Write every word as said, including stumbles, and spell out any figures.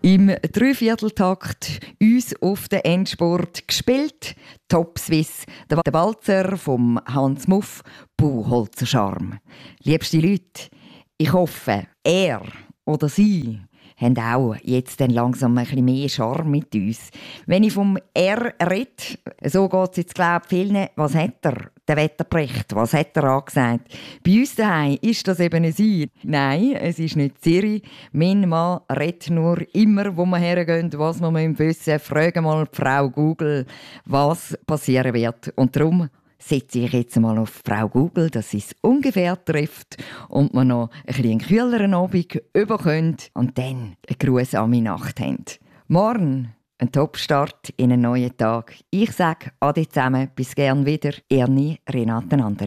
Im Dreivierteltakt uns auf den Endspurt gespielt. Top Swiss, der Walzer vom Hans Muff, Buchholzer Charme. Liebste Leute, ich hoffe, er oder sie haben auch jetzt dann langsam ein bisschen mehr Charme mit uns. Wenn ich vom R rede, so geht es jetzt, glaube ich, vielen. Was hat er? Der Wetterbericht, was hat er angesagt? Bei uns daheim ist das eben ein Sie. Nein, es ist nicht Siri. Mein Mann redet nur immer, wo wir hergehen, was wir wissen müssen. Fragen mal die Frau Google, was passieren wird. Und darum setze ich jetzt mal auf Frau Google, dass sie es ungefähr trifft und wir noch ein bisschen einen kühleren Abend überkommen und dann einen Gruß an meine Nacht haben. Morgen ein Top-Start in einen neuen Tag. Ich sage Ade zusammen, bis gern wieder. Ernie Renate Andere.